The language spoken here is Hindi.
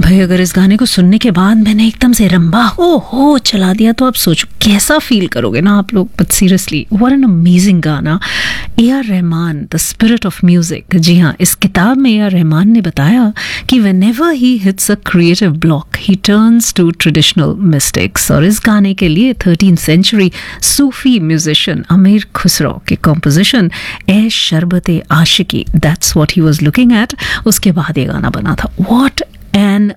भाई अगर इस गाने को सुनने के बाद मैंने एकदम से रंबा हो चला दिया तो आप सोचो कैसा फील करोगे ना आप लोग. But seriously what an amazing गाना. AR. Rahman, the spirit of music. जी हाँ, इस किताब में ए.आर. रहमान ने बताया कि whenever he hits a creative block, he turns to traditional mystics. और इस गाने के लिए 13th century सूफी म्यूजिशियन अमीर खुसरो के कॉम्पोजिशन ए शरबत आशिकी, that's what he was looking at. उसके बाद ये गाना बना था. What an